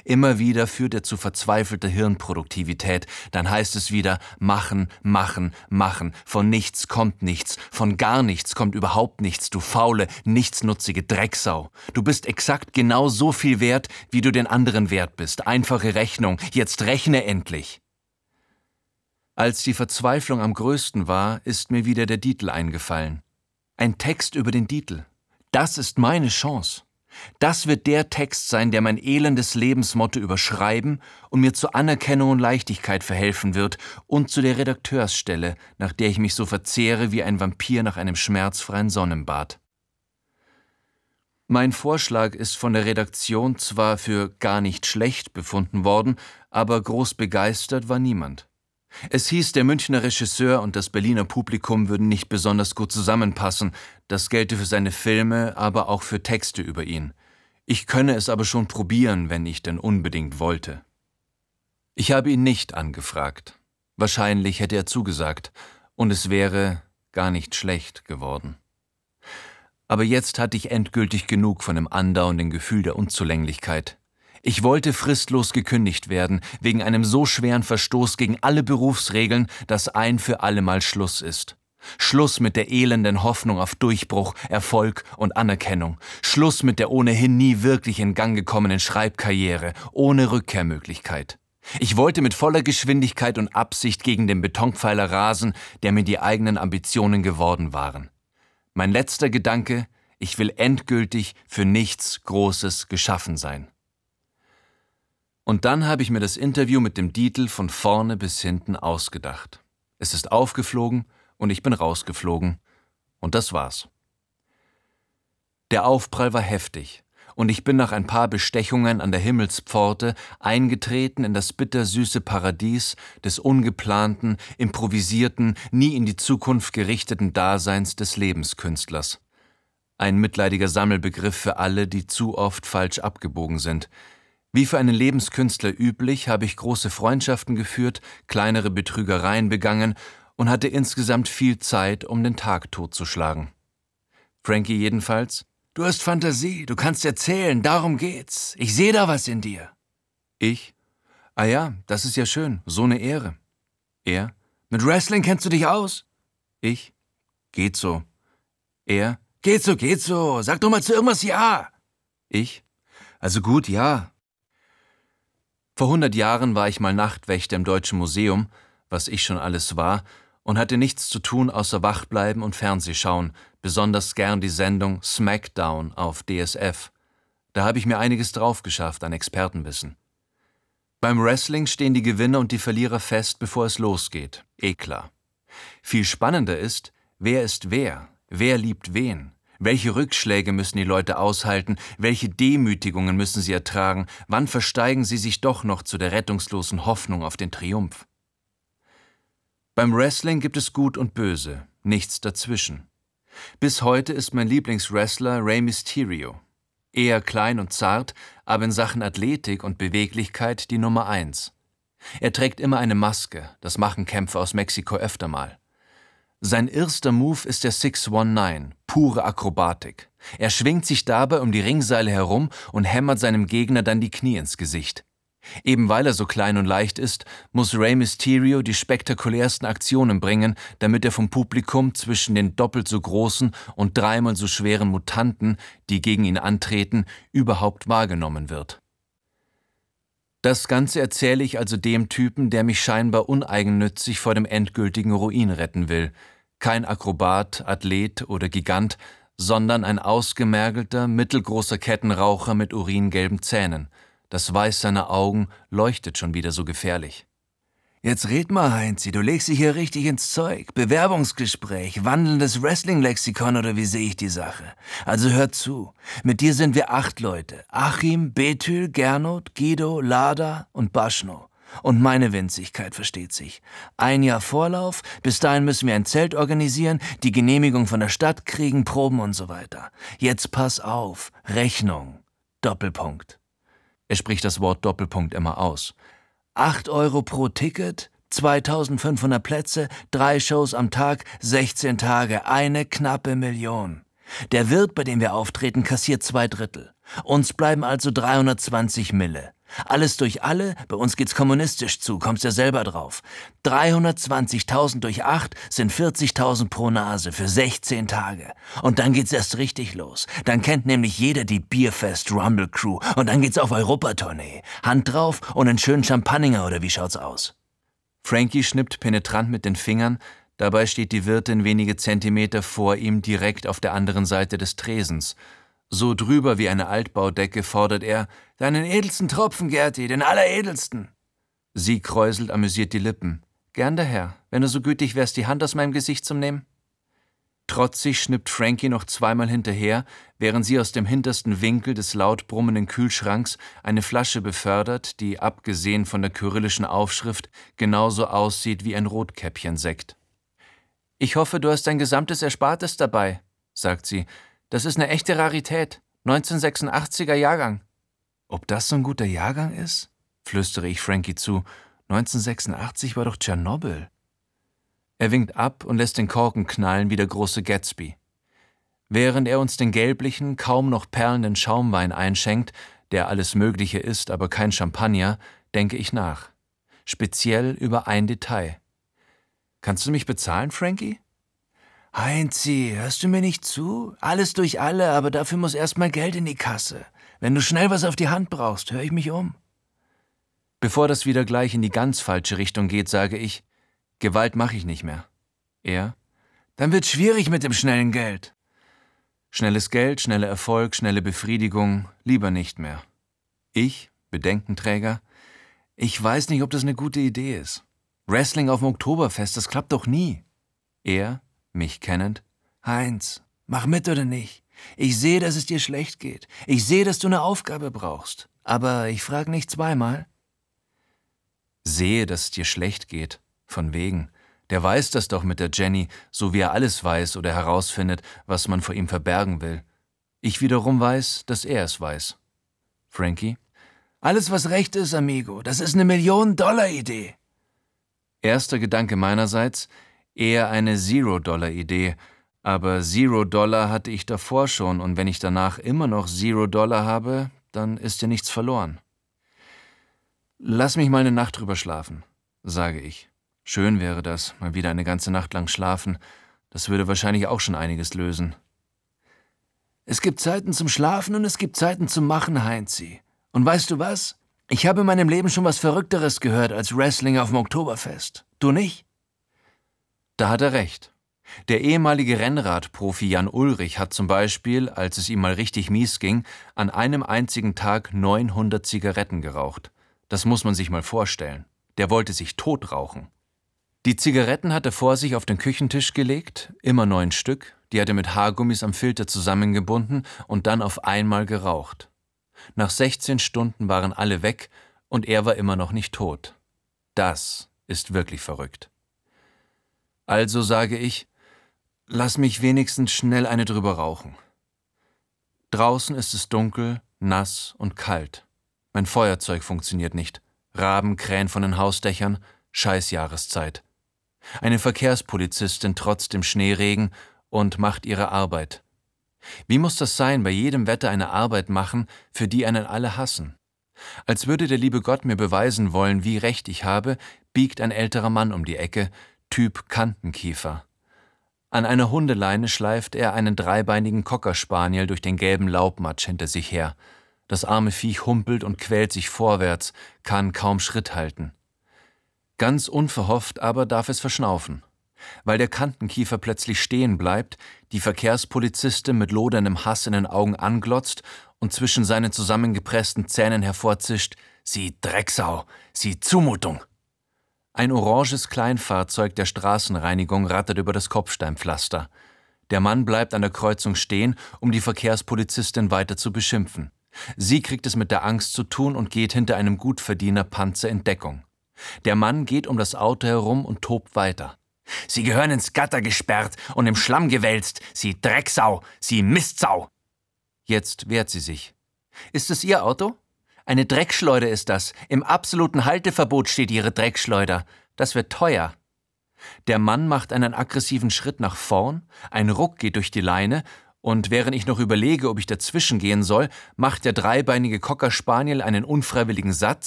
Immer wieder führt er zu verzweifelter Hirnproduktivität. Dann heißt es wieder machen, machen, machen. Von nichts kommt nichts, von gar nichts kommt überhaupt nichts, du faule, nichtsnutzige Drecksau. Du bist exakt genau so viel wert, wie du den anderen wert bist. Einfache Rechnung, jetzt rechne endlich. Als die Verzweiflung am größten war, ist mir wieder der Dietl eingefallen. Ein Text über den Dietl. Das ist meine Chance. Das wird der Text sein, der mein elendes Lebensmotto überschreiben und mir zur Anerkennung und Leichtigkeit verhelfen wird und zu der Redakteursstelle, nach der ich mich so verzehre wie ein Vampir nach einem schmerzfreien Sonnenbad. Mein Vorschlag ist von der Redaktion zwar für gar nicht schlecht befunden worden, aber groß begeistert war niemand. Es hieß, der Münchner Regisseur und das Berliner Publikum würden nicht besonders gut zusammenpassen. Das gelte für seine Filme, aber auch für Texte über ihn. Ich könne es aber schon probieren, wenn ich denn unbedingt wollte. Ich habe ihn nicht angefragt. Wahrscheinlich hätte er zugesagt, und es wäre gar nicht schlecht geworden. Aber jetzt hatte ich endgültig genug von dem andauernden Gefühl der Unzulänglichkeit. Ich wollte fristlos gekündigt werden, wegen einem so schweren Verstoß gegen alle Berufsregeln, dass ein für allemal Schluss ist. Schluss mit der elenden Hoffnung auf Durchbruch, Erfolg und Anerkennung. Schluss mit der ohnehin nie wirklich in Gang gekommenen Schreibkarriere, ohne Rückkehrmöglichkeit. Ich wollte mit voller Geschwindigkeit und Absicht gegen den Betonpfeiler rasen, der mir die eigenen Ambitionen geworden waren. Mein letzter Gedanke: Ich will endgültig für nichts Großes geschaffen sein. Und dann habe ich mir das Interview mit dem Dietl von vorne bis hinten ausgedacht. Es ist aufgeflogen und ich bin rausgeflogen. Und das war's. Der Aufprall war heftig und ich bin nach ein paar Bestechungen an der Himmelspforte eingetreten in das bittersüße Paradies des ungeplanten, improvisierten, nie in die Zukunft gerichteten Daseins des Lebenskünstlers. Ein mitleidiger Sammelbegriff für alle, die zu oft falsch abgebogen sind. Wie für einen Lebenskünstler üblich, habe ich große Freundschaften geführt, kleinere Betrügereien begangen und hatte insgesamt viel Zeit, um den Tag totzuschlagen. Frankie jedenfalls: »Du hast Fantasie, du kannst erzählen, darum geht's. Ich sehe da was in dir.« Ich: »Ah ja, das ist ja schön, so eine Ehre.« Er: »Mit Wrestling kennst du dich aus?« Ich: »Geht so.« Er: »Geht so, sag doch mal zu irgendwas ja.« Ich: »Also gut, ja.« Vor 100 Jahren war ich mal Nachtwächter im Deutschen Museum, was ich schon alles war, und hatte nichts zu tun außer wachbleiben und Fernseh schauen, besonders gern die Sendung Smackdown auf DSF. Da habe ich mir einiges drauf geschafft an Expertenwissen. Beim Wrestling stehen die Gewinner und die Verlierer fest, bevor es losgeht. Klar. Viel spannender ist, wer ist wer liebt wen? Welche Rückschläge müssen die Leute aushalten? Welche Demütigungen müssen sie ertragen? Wann versteigen sie sich doch noch zu der rettungslosen Hoffnung auf den Triumph? Beim Wrestling gibt es Gut und Böse, nichts dazwischen. Bis heute ist mein Lieblingswrestler Rey Mysterio. Eher klein und zart, aber in Sachen Athletik und Beweglichkeit die Nummer 1. Er trägt immer eine Maske, das machen Kämpfer aus Mexiko öfter mal. Sein erster Move ist der 619, pure Akrobatik. Er schwingt sich dabei um die Ringseile herum und hämmert seinem Gegner dann die Knie ins Gesicht. Eben weil er so klein und leicht ist, muss Rey Mysterio die spektakulärsten Aktionen bringen, damit er vom Publikum zwischen den doppelt so großen und 3-mal so schweren Mutanten, die gegen ihn antreten, überhaupt wahrgenommen wird. Das Ganze erzähle ich also dem Typen, der mich scheinbar uneigennützig vor dem endgültigen Ruin retten will. Kein Akrobat, Athlet oder Gigant, sondern ein ausgemergelter, mittelgroßer Kettenraucher mit uringelben Zähnen. Das Weiß seiner Augen leuchtet schon wieder so gefährlich. »Jetzt red mal, Heinzi, du legst dich hier richtig ins Zeug. Bewerbungsgespräch, wandelndes Wrestling-Lexikon oder wie sehe ich die Sache? Also hör zu, mit dir sind wir 8 Leute. Achim, Bethül, Gernot, Guido, Lada und Baschno. Und meine Winzigkeit, versteht sich. 1 Jahr Vorlauf, bis dahin müssen wir ein Zelt organisieren, die Genehmigung von der Stadt kriegen, Proben und so weiter. Jetzt pass auf, Rechnung, Doppelpunkt.« Er spricht das Wort Doppelpunkt immer aus. 8 € pro Ticket, 2500 Plätze, 3 Shows am Tag, 16 Tage, eine knappe Million. Der Wirt, bei dem wir auftreten, kassiert 2/3. Uns bleiben also 320 Mille. Alles durch alle, bei uns geht's kommunistisch zu, kommst ja selber drauf. 320.000 durch 8 sind 40.000 pro Nase für 16 Tage. Und dann geht's erst richtig los. Dann kennt nämlich jeder die Bierfest Rumble Crew und dann geht's auf Europatournee. Hand drauf und einen schönen Champagner oder wie schaut's aus? Frankie schnippt penetrant mit den Fingern, dabei steht die Wirtin wenige Zentimeter vor ihm direkt auf der anderen Seite des Tresens. So drüber wie eine Altbaudecke fordert er: »Deinen edelsten Tropfen, Gerti, den alleredelsten!« Sie kräuselt amüsiert die Lippen. »Gern der Herr, wenn du so gütig wärst, die Hand aus meinem Gesicht zum Nehmen?« Trotzig schnippt Frankie noch zweimal hinterher, während sie aus dem hintersten Winkel des laut brummenden Kühlschranks eine Flasche befördert, die, abgesehen von der kyrillischen Aufschrift, genauso aussieht wie ein Rotkäppchensekt. »Ich hoffe, du hast dein gesamtes Erspartes dabei«, sagt sie. »Das ist eine echte Rarität. 1986er Jahrgang.« »Ob das so ein guter Jahrgang ist?«, flüstere ich Frankie zu. »1986 war doch Tschernobyl.« Er winkt ab und lässt den Korken knallen wie der große Gatsby. Während er uns den gelblichen, kaum noch perlenden Schaumwein einschenkt, der alles Mögliche ist, aber kein Champagner, denke ich nach. Speziell über ein Detail. »Kannst du mich bezahlen, Frankie?« »Heinzi, hörst du mir nicht zu? Alles durch alle, aber dafür muss erst mal Geld in die Kasse. Wenn du schnell was auf die Hand brauchst, höre ich mich um.« Bevor das wieder gleich in die ganz falsche Richtung geht, sage ich: »Gewalt mache ich nicht mehr.« Er: »Dann wird's schwierig mit dem schnellen Geld.« Schnelles Geld, schneller Erfolg, schnelle Befriedigung, lieber nicht mehr. Ich, Bedenkenträger: »Ich weiß nicht, ob das eine gute Idee ist. Wrestling auf dem Oktoberfest, das klappt doch nie.« Er, mich kennend: »Heinz, mach mit oder nicht? Ich sehe, dass es dir schlecht geht. Ich sehe, dass du eine Aufgabe brauchst. Aber ich frage nicht zweimal.« Sehe, dass es dir schlecht geht. Von wegen. Der weiß das doch mit der Jenny, so wie er alles weiß oder herausfindet, was man vor ihm verbergen will. Ich wiederum weiß, dass er es weiß. Frankie: »Alles, was recht ist, amigo, das ist eine Million-Dollar-Idee.« Erster Gedanke meinerseits: eher eine Zero-Dollar-Idee. Aber $0 hatte ich davor schon, und wenn ich danach immer noch $0 habe, dann ist ja nichts verloren. »Lass mich mal eine Nacht drüber schlafen«, sage ich. Schön wäre das, mal wieder eine ganze Nacht lang schlafen. Das würde wahrscheinlich auch schon einiges lösen. »Es gibt Zeiten zum Schlafen und es gibt Zeiten zum Machen, Heinzi. Und weißt du was? Ich habe in meinem Leben schon was Verrückteres gehört als Wrestling auf dem Oktoberfest. Du nicht?« Da hat er recht. Der ehemalige Rennradprofi Jan Ullrich hat zum Beispiel, als es ihm mal richtig mies ging, an einem einzigen Tag 900 Zigaretten geraucht. Das muss man sich mal vorstellen. Der wollte sich totrauchen. Die Zigaretten hat er vor sich auf den Küchentisch gelegt, immer 9 Stück, die hat er mit Haargummis am Filter zusammengebunden und dann auf einmal geraucht. Nach 16 Stunden waren alle weg und er war immer noch nicht tot. Das ist wirklich verrückt. Also sage ich: »Lass mich wenigstens schnell eine drüber rauchen.« Draußen ist es dunkel, nass und kalt. Mein Feuerzeug funktioniert nicht. Raben krähen von den Hausdächern, scheiß Jahreszeit. Eine Verkehrspolizistin trotzt dem Schneeregen und macht ihre Arbeit. Wie muss das sein, bei jedem Wetter eine Arbeit machen, für die einen alle hassen? Als würde der liebe Gott mir beweisen wollen, wie recht ich habe, biegt ein älterer Mann um die Ecke, Typ Kantenkiefer. An einer Hundeleine schleift er einen dreibeinigen Cockerspaniel durch den gelben Laubmatsch hinter sich her. Das arme Viech humpelt und quält sich vorwärts, kann kaum Schritt halten. Ganz unverhofft aber darf es verschnaufen. Weil der Kantenkiefer plötzlich stehen bleibt, die Verkehrspolizistin mit loderndem Hass in den Augen anglotzt und zwischen seinen zusammengepressten Zähnen hervorzischt: »Sie Drecksau! Sie Zumutung!« Ein oranges Kleinfahrzeug der Straßenreinigung rattert über das Kopfsteinpflaster. Der Mann bleibt an der Kreuzung stehen, um die Verkehrspolizistin weiter zu beschimpfen. Sie kriegt es mit der Angst zu tun und geht hinter einem Gutverdienerpanzer in Deckung. Der Mann geht um das Auto herum und tobt weiter. »Sie gehören ins Gatter gesperrt und im Schlamm gewälzt, Sie Drecksau, Sie Mistsau!« Jetzt wehrt sie sich. »Ist es Ihr Auto?« »Eine Dreckschleuder ist das. Im absoluten Halteverbot steht Ihre Dreckschleuder. Das wird teuer.« Der Mann macht einen aggressiven Schritt nach vorn, ein Ruck geht durch die Leine Und während ich noch überlege, ob ich dazwischen gehen soll, macht der dreibeinige Cocker Spaniel einen unfreiwilligen Satz